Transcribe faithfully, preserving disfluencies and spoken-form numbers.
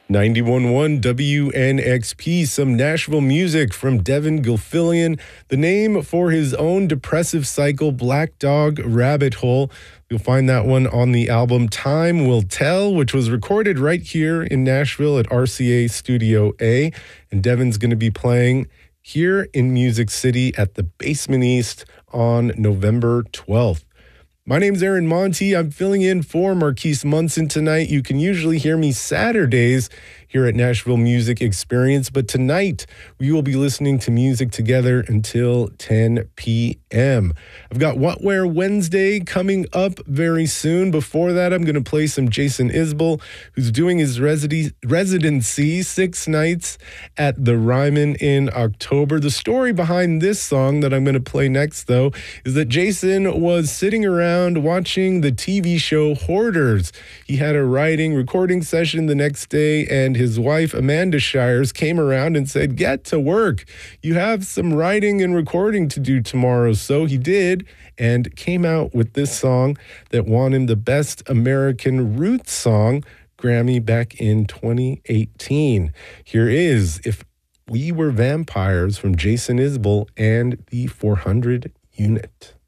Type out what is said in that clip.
ninety-one point one W N X P, some Nashville music from Devin Gilfillian, the name for his own depressive cycle, Black Dog Rabbit Hole. You'll find that one on the album Time Will Tell, which was recorded right here in Nashville at R C A Studio A. And Devin's going to be playing here in Music City at the Basement East on November twelfth. My name's Aaron Monty. I'm filling in for Marquise Munson tonight. You can usually hear me Saturdays here at Nashville Music Experience, but tonight we will be listening to music together until ten p.m. I've got What Wear Wednesday coming up very soon. Before that, I'm going to play some Jason Isbell, who's doing his residi- residency six nights at the Ryman in October. The story behind this song that I'm going to play next, though, is that Jason was sitting around watching the T V show Hoarders. He had a writing recording session the next day, and his wife, Amanda Shires, came around and said, "Get to work. You have some writing and recording to do tomorrow." So he did, and came out with this song that won him the Best American Roots Song Grammy back in twenty eighteen. Here is If We Were Vampires from Jason Isbell and the four hundred Unit.